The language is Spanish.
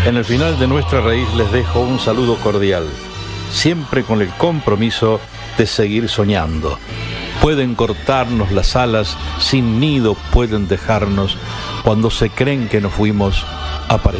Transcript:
En el final de nuestra raíz les dejo un saludo cordial, siempre con el compromiso de seguir soñando. Pueden cortarnos las alas, sin nido pueden dejarnos, cuando se creen que nos fuimos, aparecer.